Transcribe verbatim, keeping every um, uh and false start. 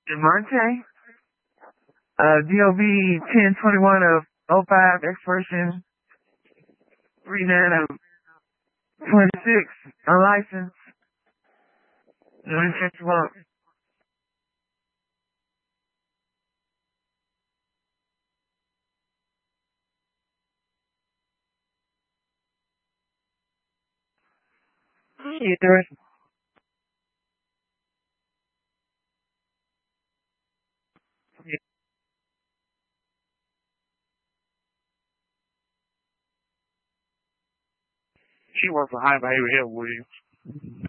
Demonte, uh, D O B ten twenty-one of oh five, expiration three nine of twenty-six, unlicensed. Let me check you out. Yeah, there is. She worked for High Behavior Health Williams.